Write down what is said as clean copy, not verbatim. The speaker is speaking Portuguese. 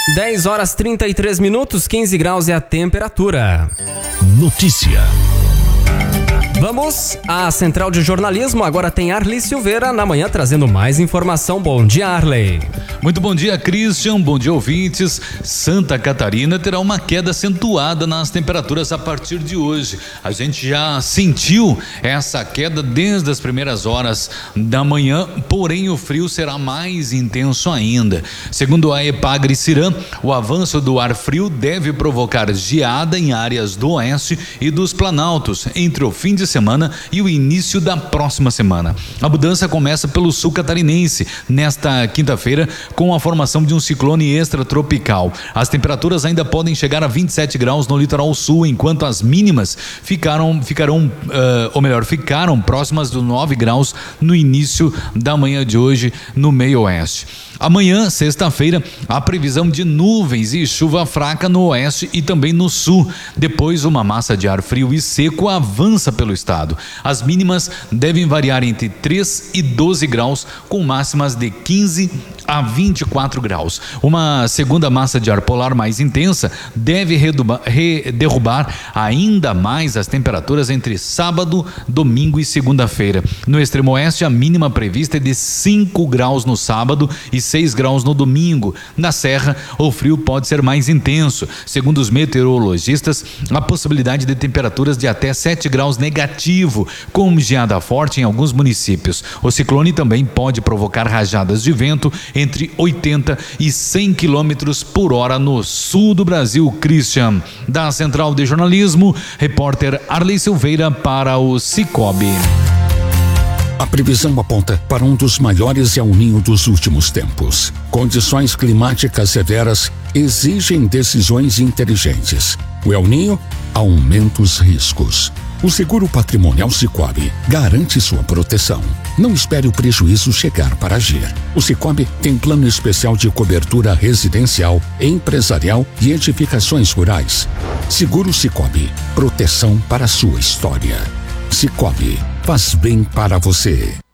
10h33, 15 graus é a temperatura. Notícia. Vamos à Central de Jornalismo, agora tem Arley Silveira na manhã trazendo mais informação. Bom dia, Arley. Muito bom dia, Christian, bom dia, ouvintes. Santa Catarina terá uma queda acentuada nas temperaturas a partir de hoje. A gente já sentiu essa queda desde as primeiras horas da manhã, porém o frio será mais intenso ainda. Segundo a Epagre-Cirã, o avanço do ar frio deve provocar geada em áreas do oeste e dos planaltos entre o fim de semana e o início da próxima semana. A mudança começa pelo sul catarinense nesta quinta-feira com a formação de um ciclone extratropical. As temperaturas ainda podem chegar a 27 graus no litoral sul, enquanto as mínimas ficaram próximas dos 9 graus no início da manhã de hoje no meio oeste. Amanhã, sexta-feira, há previsão de nuvens e chuva fraca no oeste e também no sul. Depois, uma massa de ar frio e seco avança pelo estado. As mínimas devem variar entre 3 e 12 graus, com máximas de 15 a 24 graus. Uma segunda massa de ar polar mais intensa deve derrubar ainda mais as temperaturas entre sábado, domingo e segunda-feira. No extremo oeste, a mínima prevista é de 5 graus no sábado e 6 graus no domingo. Na serra, o frio pode ser mais intenso. Segundo os meteorologistas, a possibilidade de temperaturas de até 7 graus negativo, com geada forte em alguns municípios. O ciclone também pode provocar rajadas de vento entre 80 e 100 quilômetros por hora no sul do Brasil. Christian, da Central de Jornalismo, repórter Arley Silveira para o Cicobi. A previsão aponta para um dos maiores El Niño dos últimos tempos. Condições climáticas severas exigem decisões inteligentes. O El Niño aumenta os riscos. O seguro patrimonial Cicobi garante sua proteção. Não espere o prejuízo chegar para agir. O Cicobi tem plano especial de cobertura residencial, empresarial e edificações rurais. Seguro Cicobi, proteção para a sua história. Cicobi, faz bem para você.